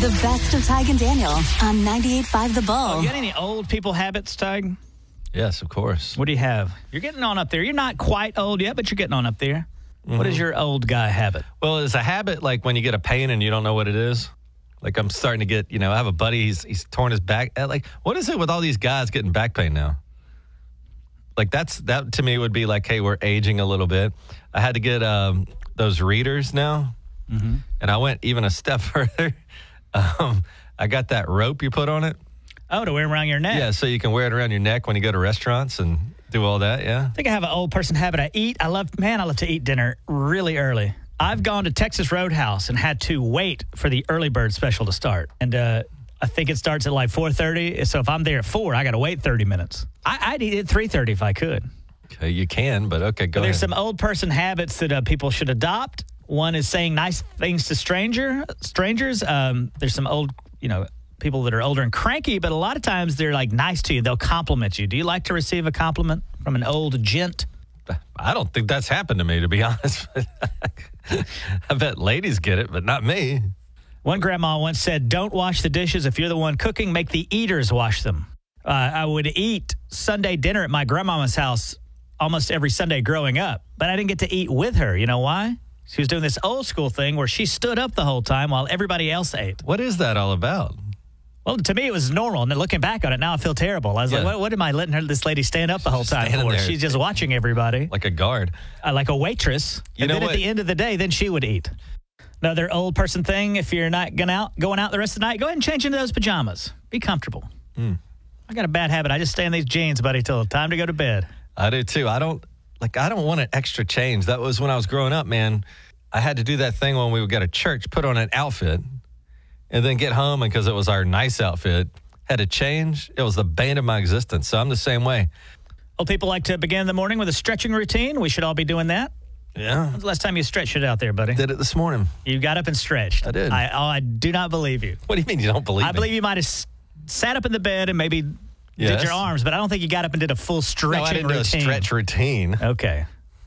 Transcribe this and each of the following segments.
The best of Tig and Daniel on 98.5 The Bull. Oh, you got any old people habits, Tig? Yes, of course. What do you have? You're getting on up there. You're not quite old yet, but you're getting on up there. Mm-hmm. What is your old guy habit? Well, it's a habit like when you get a pain and you don't know what it is. Like I'm starting to get, I have a buddy, he's torn his back. Like, what is it with all these guys getting back pain now? Like that to me would be like, hey, we're aging a little bit. I had to get those readers now. Mm-hmm. And I went even a step further. I got that rope you put on it. Oh, to wear around your neck. Yeah, so you can wear it around your neck when you go to restaurants and do all that, yeah. I think I have an old person habit. I love to eat dinner really early. I've gone to Texas Roadhouse and had to wait for the early bird special to start. And I think it starts at like 4:30. So if I'm there at 4, I got to wait 30 minutes. I'd eat at 3:30 if I could. Okay, you can, but okay, go ahead. There's some old person habits that people should adopt. One is saying nice things to strangers. There's some old, people that are older and cranky, but a lot of times they're like nice to you. They'll compliment you. Do you like to receive a compliment from an old gent? I don't think that's happened to me, to be honest. I bet ladies get it, but not me. One grandma once said, don't wash the dishes. If you're the one cooking, make the eaters wash them. I would eat Sunday dinner at my grandmama's house almost every Sunday growing up, but I didn't get to eat with her. You know why? She was doing this old school thing where she stood up the whole time while everybody else ate. What is that all about? Well, to me, it was normal. And then looking back on it, now I feel terrible. I was like, what am I letting this lady stand up the whole time for? She's just watching everybody. Like a guard. Like a waitress. And then at the end of the day, then she would eat. Another old person thing, if you're not going out the rest of the night, go ahead and change into those pajamas. Be comfortable. I got a bad habit. I just stay in these jeans, buddy, till time to go to bed. I do, too. I don't want an extra change. That was when I was growing up, man. I had to do that thing when we would go to church, put on an outfit, and then get home, and because it was our nice outfit, had to change. It was the bane of my existence. So I'm the same way. Well, people like to begin the morning with a stretching routine. We should all be doing that. Yeah. When's the last time you stretched it out there, buddy? Did it this morning. You got up and stretched. I did. I do not believe you. What do you mean you don't believe me? I believe you might have sat up in the bed and maybe did your arms, but I don't think you got up and did a full stretching routine. No, I didn't do a stretch routine. Okay.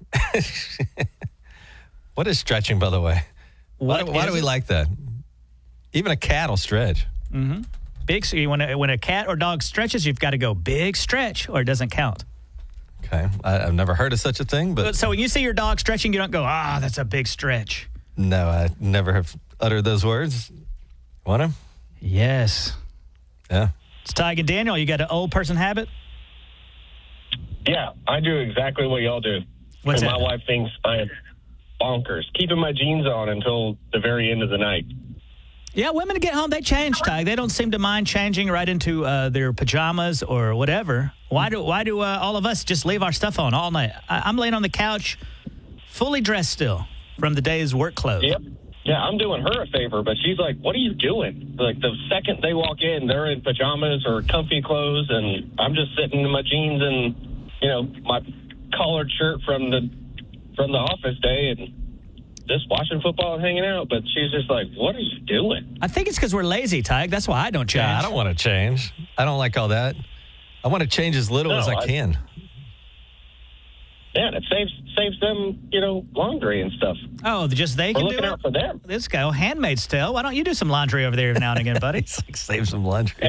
What is stretching, by the way? Why do we like that? Even a cat will stretch. Mm-hmm. Big. So when a cat or dog stretches, you've got to go big stretch, or it doesn't count. Okay, I've never heard of such a thing. But so when you see your dog stretching, you don't go, that's a big stretch. No, I never have uttered those words. Want to? Yes. Yeah. It's Tig and Daniel. You got an old person habit? Yeah, I do exactly what y'all do. What's that? My wife thinks I am bonkers, keeping my jeans on until the very end of the night. Yeah, women get home, they change, Tig. They don't seem to mind changing right into their pajamas or whatever. Why do all of us just leave our stuff on all night? I'm laying on the couch, fully dressed still from the day's work clothes. Yep. Yeah, I'm doing her a favor, but she's like, what are you doing? Like, the second they walk in, they're in pajamas or comfy clothes, and I'm just sitting in my jeans and, my collared shirt from the office day and just watching football and hanging out. But she's just like, what are you doing? I think it's because we're lazy, Tig. That's why I don't change. Yeah, I don't want to change. I don't like all that. I want to change as little as I can. Yeah, and it saves them, laundry and stuff. Oh, just they We're can do looking it? out for them. This guy, Handmaid's Tale. Why don't you do some laundry over there every now and again, buddy? He's like, save some laundry.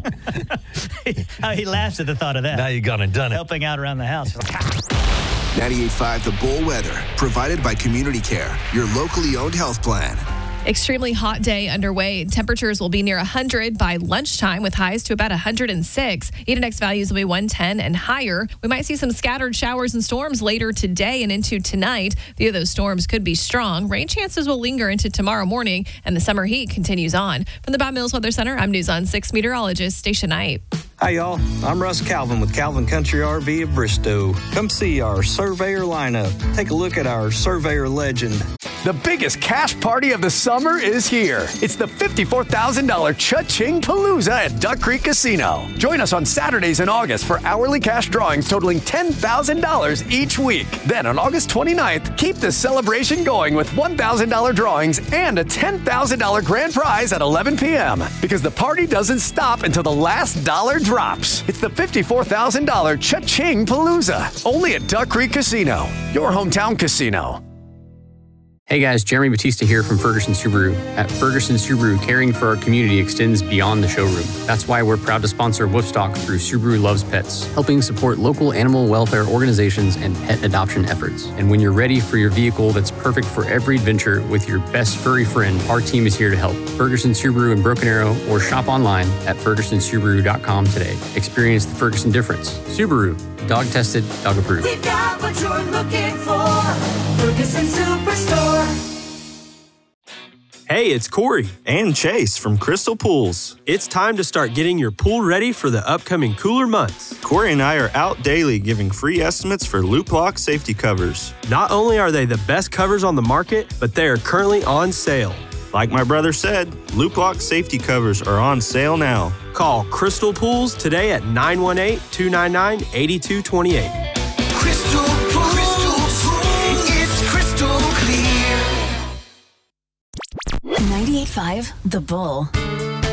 He laughs at the thought of that. Now you've gone and done it. Helping out around the house. 98.5 The Bull weather, provided by Community Care, your locally owned health plan. Extremely hot day underway. Temperatures will be near 100 by lunchtime with highs to about 106. EdenX values will be 110 and higher. We might see some scattered showers and storms later today and into tonight. A few of those storms could be strong. Rain chances will linger into tomorrow morning, and the summer heat continues on. From the Bob Mills Weather Center, I'm News on 6 meteorologist Stacia Knight. Hi, y'all. I'm Russ Calvin with Calvin Country RV of Bristow. Come see our Surveyor lineup. Take a look at our Surveyor legend. The biggest cash party of the summer is here. It's the $54,000 Cha-Ching Palooza at Duck Creek Casino. Join us on Saturdays in August for hourly cash drawings totaling $10,000 each week. Then on August 29th, keep the celebration going with $1,000 drawings and a $10,000 grand prize at 11 p.m. Because the party doesn't stop until the last dollar drops. It's the $54,000 Cha-Ching Palooza. Only at Duck Creek Casino, your hometown casino. Hey guys, Jeremy Batista here from Ferguson Subaru. At Ferguson Subaru, caring for our community extends beyond the showroom. That's why we're proud to sponsor Woofstock through Subaru Loves Pets, helping support local animal welfare organizations and pet adoption efforts. And when you're ready for your vehicle that's perfect for every adventure with your best furry friend, our team is here to help. Ferguson Subaru in Broken Arrow, or shop online at fergusonsubaru.com today. Experience the Ferguson difference. Subaru, dog tested, dog approved. We've got what you're looking for. Ferguson Superstore. Hey, it's Corey and Chase from Crystal Pools. It's time to start getting your pool ready for the upcoming cooler months. Corey and I are out daily giving free estimates for Loop Lock safety covers. Not only are they the best covers on the market, but they are currently on sale. Like my brother said, Loop Lock safety covers are on sale now. Call Crystal Pools today at 918-299-8228. Crystal Pools, it's crystal clear. 98.5 The Bull.